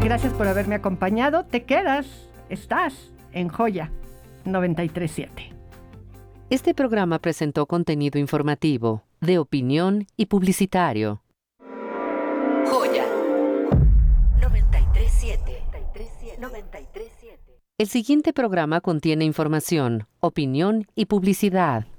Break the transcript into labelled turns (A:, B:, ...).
A: Gracias por haberme acompañado. Te quedas, estás en Joya 93.7.
B: Este programa presentó contenido informativo, de opinión y publicitario.
C: Joya 93.7.
B: El siguiente programa contiene información, opinión y publicidad.